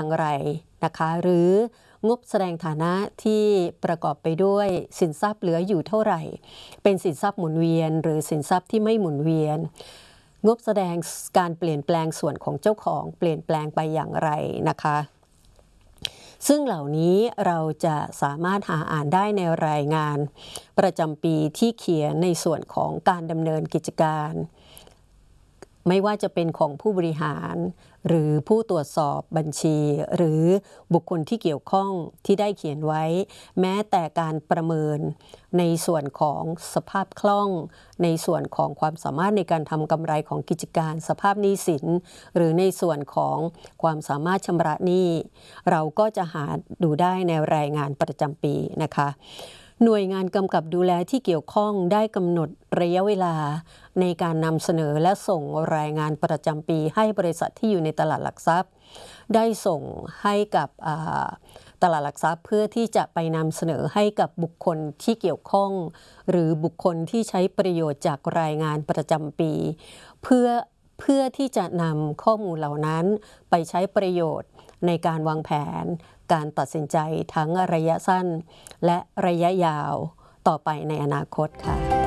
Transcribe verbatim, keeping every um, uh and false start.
อย่างไรนะคะหรืองบแสดงฐานะที่ประกอบไปด้วยสินทรัพย์เหลืออยู่เท่าไหร่เป็นสินทรัพย์หมุนเวียนหรือสินทรัพย์ที่ไม่หมุนเวียนงบแสดงการเปลี่ยนแปลงส่วนของเจ้าของเปลี่ยนแปลงไปอย่างไรนะคะซึ่งเหล่านี้เราจะสามารถหาอ่านได้ในรายงานประจำปีที่เขียนในส่วนของการดำเนินกิจการไม่ว่าจะเป็นของผู้บริหารหรือผู้ตรวจสอบบัญชีหรือบุคคลที่เกี่ยวข้องที่ได้เขียนไว้แม้แต่การประเมินในส่วนของสภาพคล่องในส่วนของความสามารถในการทำกำไรของกิจการสภาพหนี้สินหรือในส่วนของความสามารถชำระหนี้เราก็จะหาดูได้ในรายงานประจำปีนะคะหน่วยงานกำกับดูแลที่เกี่ยวข้องได้กำหนดระยะเวลาในการนำเสนอและส่งรายงานประจำปีให้บริษัทที่อยู่ในตลาดหลักทรัพย์ได้ส่งให้กับตลาดหลักทรัพย์เพื่อที่จะไปนำเสนอให้กับบุคคลที่เกี่ยวข้องหรือบุคคลที่ใช้ประโยชน์จากรายงานประจำปีเพื่อเพื่อที่จะนำข้อมูลเหล่านั้นไปใช้ประโยชน์ในการวางแผนการตัดสินใจทั้งระยะสั้นและระยะยาวต่อไปในอนาคตค่ะ